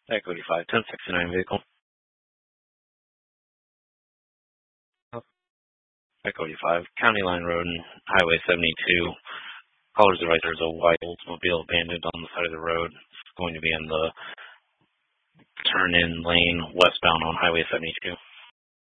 Echo 5, 1069 vehicle. Echo 5, County Line Road and Highway 72. Callers advise there's a white Oldsmobile abandoned on the side of the road. It's going to be in the turn-in lane westbound on Highway 72.